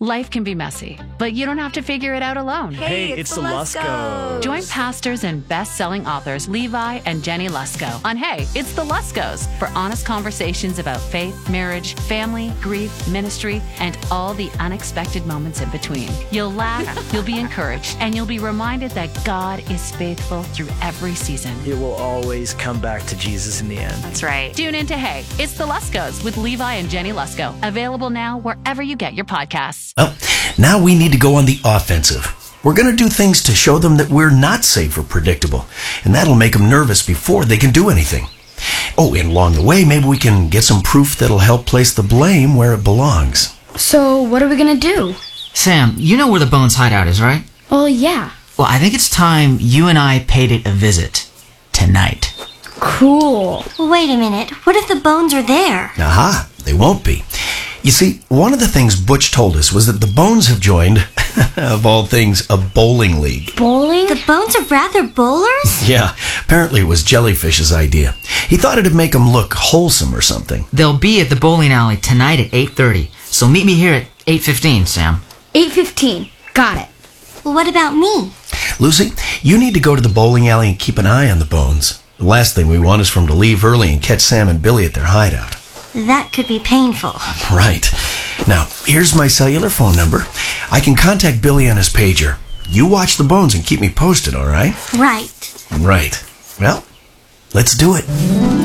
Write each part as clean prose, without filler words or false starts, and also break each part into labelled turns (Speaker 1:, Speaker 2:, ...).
Speaker 1: Life can be messy, but you don't have to figure it out alone.
Speaker 2: Hey, it's the Luskos.
Speaker 1: Join pastors and best-selling authors Levi and Jenny Lusko on Hey, It's the Luskos for honest conversations about faith, marriage, family, grief, ministry, and all the unexpected moments in between. You'll laugh, you'll be encouraged, and you'll be reminded that God is faithful through every season.
Speaker 2: It will always come back to Jesus in the end.
Speaker 1: That's right. Tune in to Hey, It's the Luskos with Levi and Jenny Lusko. Available now wherever you get your podcasts.
Speaker 3: Well, now we need to go on the offensive. We're going to do things to show them that we're not safe or predictable, and that'll make them nervous before they can do anything. Oh, and along the way, maybe we can get some proof that'll help place the blame where it belongs.
Speaker 4: So, what are we going to do?
Speaker 5: Sam, you know where the Bones hideout is, right?
Speaker 4: Well, yeah.
Speaker 5: Well, I think it's time you and I paid it a visit. Tonight.
Speaker 4: Cool.
Speaker 6: Wait a minute. What if the Bones are there?
Speaker 3: Aha, they won't be. You see, one of the things Butch told us was that the Bones have joined, of all things, a bowling league.
Speaker 4: Bowling?
Speaker 6: The Bones are rather bowlers?
Speaker 3: Yeah, apparently it was Jellyfish's idea. He thought it'd make them look wholesome or something.
Speaker 5: They'll be at the bowling alley tonight at 8:30, so meet me here at 8:15, Sam.
Speaker 4: 8:15. Got it.
Speaker 6: Well, what about me?
Speaker 3: Lucy, you need to go to the bowling alley and keep an eye on the Bones. The last thing we want is for them to leave early and catch Sam and Billy at their hideout.
Speaker 6: That could be painful.
Speaker 3: Right. Now, here's my cellular phone number. I can contact Billy on his pager. You watch the Bones and keep me posted, all right?
Speaker 6: Right.
Speaker 3: Right. Well, let's do it.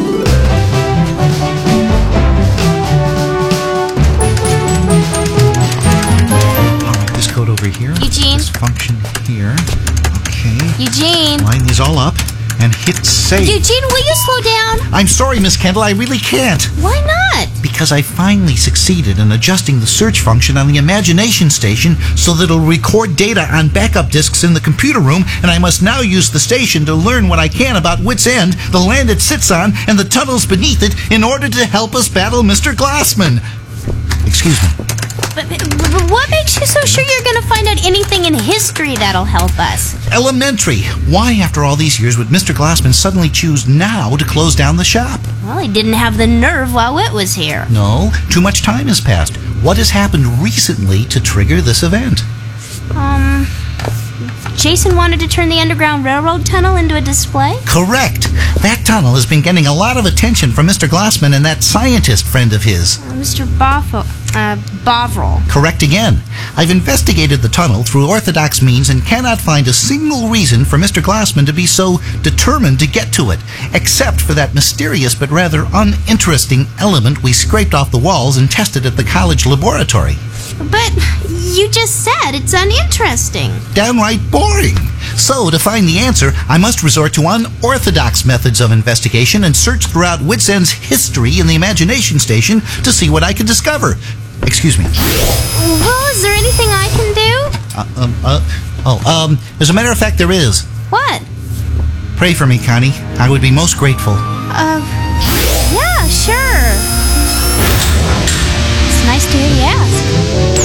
Speaker 7: All right, this code over here.
Speaker 6: Eugene.
Speaker 7: This function here. Okay.
Speaker 6: Eugene.
Speaker 7: Line these all up and hit save.
Speaker 6: Eugene, will you slow down?
Speaker 7: I'm sorry, Miss Kendall, I really can't.
Speaker 6: Why not?
Speaker 7: Because I finally succeeded in adjusting the search function on the Imagination Station so that it'll record data on backup disks in the computer room, and I must now use the station to learn what I can about Wits End, the land it sits on, and the tunnels beneath it in order to help us battle Mr. Glassman. Excuse me.
Speaker 6: But what makes you so sure you're going to find out anything in history that'll help us?
Speaker 7: Elementary. Why, after all these years, would Mr. Glassman suddenly choose now to close down the shop?
Speaker 6: Well, he didn't have the nerve while Whit was here.
Speaker 7: No, too much time has passed. What has happened recently to trigger this event?
Speaker 6: Jason wanted to turn the Underground Railroad tunnel into a display?
Speaker 7: Correct. That tunnel has been getting a lot of attention from Mr. Glassman and that scientist friend of his.
Speaker 6: Mr. Bovril.
Speaker 7: Correct again. I've investigated the tunnel through orthodox means and cannot find a single reason for Mr. Glassman to be so determined to get to it, except for that mysterious but rather uninteresting element we scraped off the walls and tested at the college laboratory.
Speaker 6: But you just said it's uninteresting.
Speaker 7: Downright boring. So, to find the answer, I must resort to unorthodox methods of investigation and search throughout Wits End's history in the Imagination Station to see what I can discover. Excuse me.
Speaker 6: Well, is there anything I can do?
Speaker 7: As a matter of fact, there is.
Speaker 6: What?
Speaker 7: Pray for me, Connie. I would be most grateful.
Speaker 6: Yeah, sure. It's nice to hear you ask.